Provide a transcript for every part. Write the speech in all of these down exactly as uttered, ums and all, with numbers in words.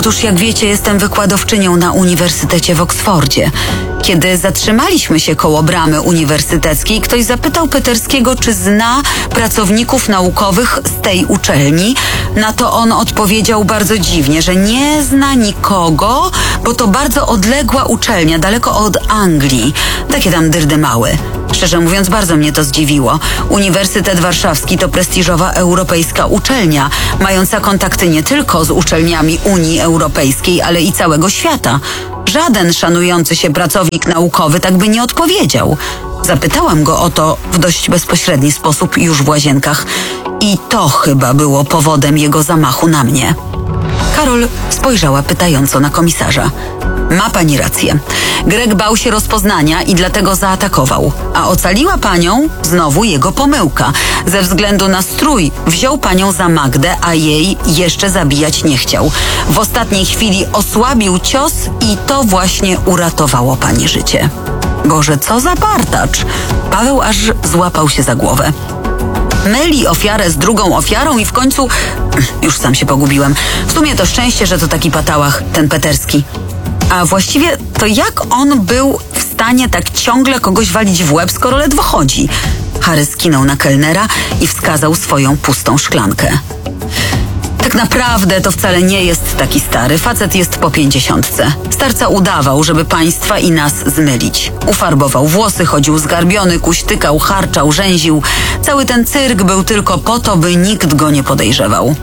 Otóż, jak wiecie, jestem wykładowczynią na Uniwersytecie w Oksfordzie. Kiedy zatrzymaliśmy się koło bramy uniwersyteckiej, ktoś zapytał Peterskiego, czy zna pracowników naukowych z tej uczelni. Na to on odpowiedział bardzo dziwnie, że nie zna nikogo, bo to bardzo odległa uczelnia, daleko od Anglii. Takie tam dyrdymały. Szczerze mówiąc, bardzo mnie to zdziwiło. Uniwersytet Warszawski to prestiżowa europejska uczelnia, mająca kontakty nie tylko z uczelniami Unii Europejskiej, ale i całego świata. Żaden szanujący się pracownik naukowy tak by nie odpowiedział. Zapytałam go o to w dość bezpośredni sposób już w Łazienkach i to chyba było powodem jego zamachu na mnie. Karol spojrzała pytająco na komisarza. Ma pani rację. Greg bał się rozpoznania i dlatego zaatakował. A ocaliła panią znowu jego pomyłka. Ze względu na strój wziął panią za Magdę, a jej jeszcze zabijać nie chciał. W ostatniej chwili osłabił cios i to właśnie uratowało pani życie. Boże, co za partacz! Paweł aż złapał się za głowę. Myli ofiarę z drugą ofiarą i w końcu... Już sam się pogubiłem. W sumie to szczęście, że to taki patałach, ten Peterski. A właściwie to jak on był w stanie tak ciągle kogoś walić w łeb, skoro ledwo chodzi? Harry skinął na kelnera i wskazał swoją pustą szklankę. Tak naprawdę to wcale nie jest taki stary. Facet jest po pięćdziesiątce. Starca udawał, żeby państwa i nas zmylić. Ufarbował włosy, chodził zgarbiony, kuśtykał, harczał, rzęził. Cały ten cyrk był tylko po to, by nikt go nie podejrzewał.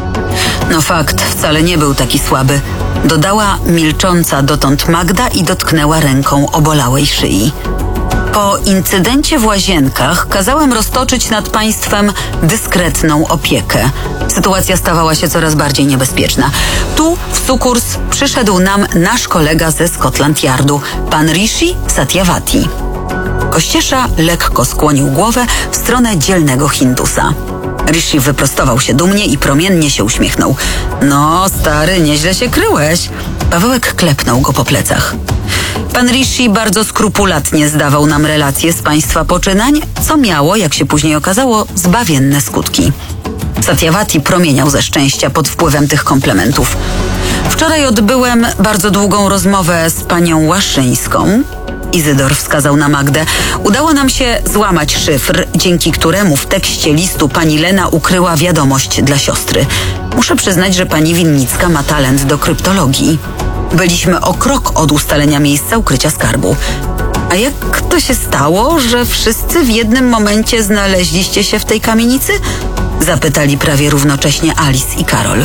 No fakt, wcale nie był taki słaby. Dodała milcząca dotąd Magda i dotknęła ręką obolałej szyi. Po incydencie w Łazienkach kazałem roztoczyć nad państwem dyskretną opiekę. Sytuacja stawała się coraz bardziej niebezpieczna. Tu w sukurs przyszedł nam nasz kolega ze Scotland Yardu, pan Rishi Satyavati. Kościesza lekko skłonił głowę w stronę dzielnego Hindusa. Rishi wyprostował się dumnie i promiennie się uśmiechnął. No, stary, nieźle się kryłeś. Pawełek klepnął go po plecach. Pan Rishi bardzo skrupulatnie zdawał nam relacje z państwa poczynań, co miało, jak się później okazało, zbawienne skutki. Satyavati promieniał ze szczęścia pod wpływem tych komplementów. Wczoraj odbyłem bardzo długą rozmowę z panią Łaszyńską. Izydor wskazał na Magdę. Udało nam się złamać szyfr, dzięki któremu w tekście listu pani Lena ukryła wiadomość dla siostry. Muszę przyznać, że pani Winnicka ma talent do kryptologii. Byliśmy o krok od ustalenia miejsca ukrycia skarbu. A jak to się stało, że wszyscy w jednym momencie znaleźliście się w tej kamienicy? Zapytali prawie równocześnie Alice i Karol.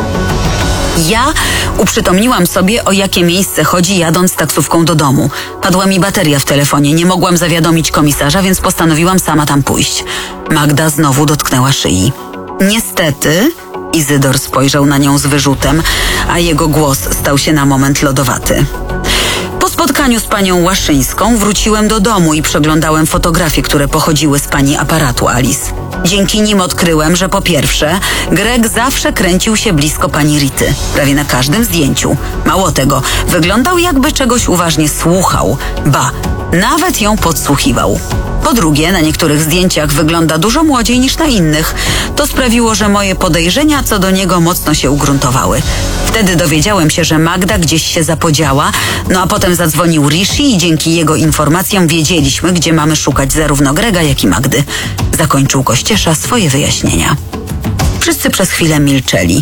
Ja uprzytomniłam sobie, o jakie miejsce chodzi, jadąc taksówką do domu. Padła mi bateria w telefonie, nie mogłam zawiadomić komisarza, więc postanowiłam sama tam pójść. Magda znowu dotknęła szyi. Niestety, Izydor spojrzał na nią z wyrzutem, a jego głos stał się na moment lodowaty. Po spotkaniu z panią Łaszyńską wróciłem do domu i przeglądałem fotografie, które pochodziły z pani aparatu Alice. Dzięki nim odkryłem, że po pierwsze, Greg zawsze kręcił się blisko pani Rity, prawie na każdym zdjęciu. Mało tego, wyglądał jakby czegoś uważnie słuchał, ba, nawet ją podsłuchiwał. Po drugie, na niektórych zdjęciach wygląda dużo młodziej niż na innych. To sprawiło, że moje podejrzenia co do niego mocno się ugruntowały. Wtedy dowiedziałem się, że Magda gdzieś się zapodziała, no a potem zadzwonił Rishi i dzięki jego informacjom wiedzieliśmy, gdzie mamy szukać zarówno Grega, jak i Magdy. Zakończył Kościesza swoje wyjaśnienia. Wszyscy przez chwilę milczeli.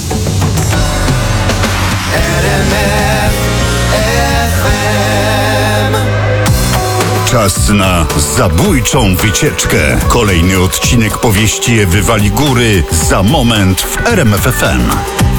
Czas na zabójczą wycieczkę. Kolejny odcinek powieści Ewy Waligóry za moment w R M F F M.